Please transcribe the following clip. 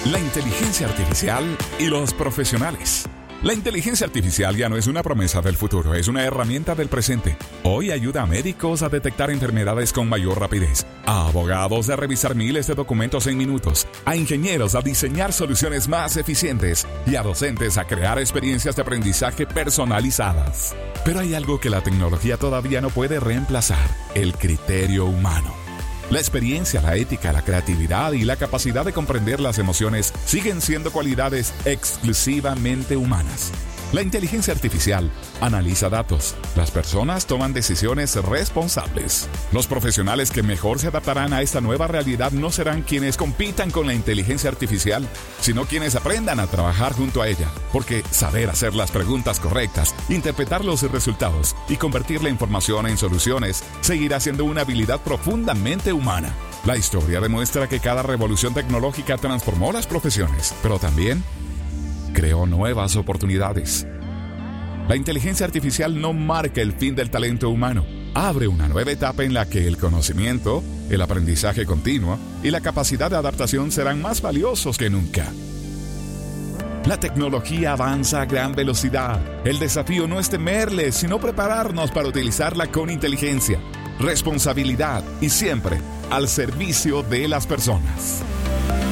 la inteligencia artificial y los profesionales. La inteligencia artificial ya no es una promesa del futuro, es una herramienta del presente. Hoy ayuda a médicos a detectar enfermedades con mayor rapidez, a abogados a revisar miles de documentos en minutos, a ingenieros a diseñar soluciones más eficientes y a docentes a crear experiencias de aprendizaje personalizadas. Pero hay algo que la tecnología todavía no puede reemplazar: el criterio humano. La experiencia, la ética, la creatividad y la capacidad de comprender las emociones siguen siendo cualidades exclusivamente humanas. La inteligencia artificial analiza datos. Las personas toman decisiones responsables. Los profesionales que mejor se adaptarán a esta nueva realidad no serán quienes compitan con la inteligencia artificial, sino quienes aprendan a trabajar junto a ella. Porque saber hacer las preguntas correctas, interpretar los resultados y convertir la información en soluciones seguirá siendo una habilidad profundamente humana. La historia demuestra que cada revolución tecnológica transformó las profesiones, pero también creó nuevas oportunidades. La inteligencia artificial no marca el fin del talento humano. Abre una nueva etapa en la que el conocimiento, el aprendizaje continuo y la capacidad de adaptación serán más valiosos que nunca. La tecnología avanza a gran velocidad. El desafío no es temerle, sino prepararnos para utilizarla con inteligencia, responsabilidad y siempre al servicio de las personas.